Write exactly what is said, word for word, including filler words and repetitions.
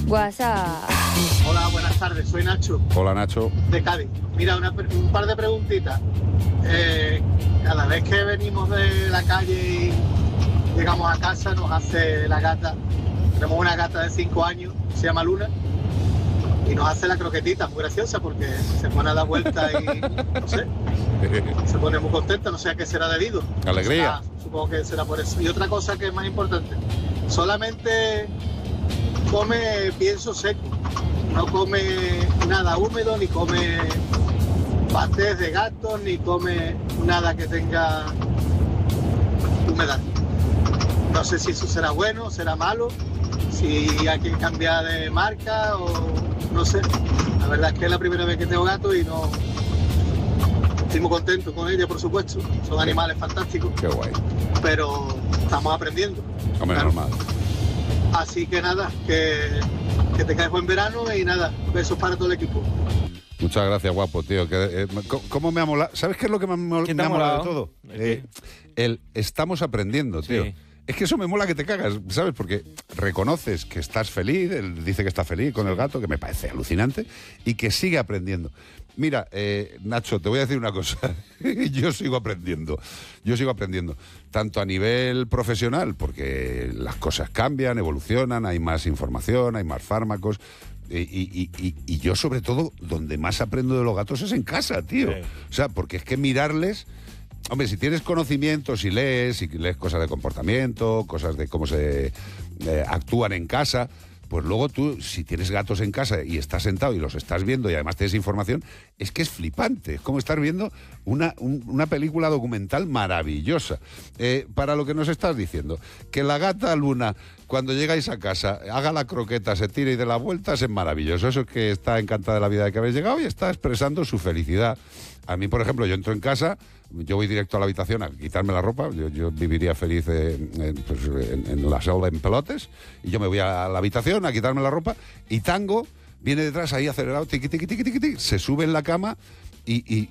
WhatsApp. Hola, buenas tardes, soy Nacho. Hola, Nacho. De Cádiz. Mira, una, un par de preguntitas. Eh, cada vez que venimos de la calle y llegamos a casa, nos hace la gata. Tenemos una gata de cinco años, se llama Luna, y nos hace la croquetita, muy graciosa, porque se pone a dar vuelta y, no sé, se pone muy contenta, no sé a qué será debido. Alegría. Será, supongo que será por eso. Y otra cosa que es más importante, solamente come pienso seco, no come nada húmedo, ni come pastés de gato, ni come nada que tenga humedad. No sé si eso será bueno, será malo, si hay que cambiar de marca o no sé. La verdad es que es la primera vez que tengo gato y no estoy muy contento con ella, por supuesto. Son animales fantásticos. Qué guay. Pero estamos aprendiendo. Hombre, claro. normal. Así que nada, que, que tengáis buen verano y nada, besos para todo el equipo. Muchas gracias, guapo, tío. Que, eh, ¿Cómo me ha molado? ¿Sabes qué es lo que me ha, mol ¿Qué te me ha ha molado de molado? todo? Eh, el estamos aprendiendo, tío. Sí. Es que eso me mola que te cagas, ¿sabes? Porque reconoces que estás feliz, él dice que está feliz con el gato, que me parece alucinante, y que sigue aprendiendo. Mira, eh, Nacho, te voy a decir una cosa. Yo sigo aprendiendo. Yo sigo aprendiendo. Tanto a nivel profesional, porque las cosas cambian, evolucionan, hay más información, hay más fármacos. Y, y, y, y yo, sobre todo, donde más aprendo de los gatos es en casa, tío. Sí. O sea, porque es que mirarles... Hombre, si tienes conocimiento, si lees, si lees cosas de comportamiento, cosas de cómo se eh, actúan en casa, pues luego tú, si tienes gatos en casa y estás sentado y los estás viendo y además tienes información, es que es flipante. Es como estar viendo una, un, una película documental maravillosa. Eh, para lo que nos estás diciendo, que la gata Luna, cuando llegáis a casa, haga la croqueta, se tire y dé la vuelta, es maravilloso. Eso es que está encantada de la vida de que habéis llegado y está expresando su felicidad. A mí, por ejemplo, yo entro en casa, yo voy directo a la habitación a quitarme la ropa, yo, yo viviría feliz en, en, pues, en, en la selva en pelotes, y yo me voy a la habitación a quitarme la ropa, y Tango viene detrás ahí acelerado, tiqui, tiqui, tiqui, tiqui, tiqui, se sube en la cama y, y,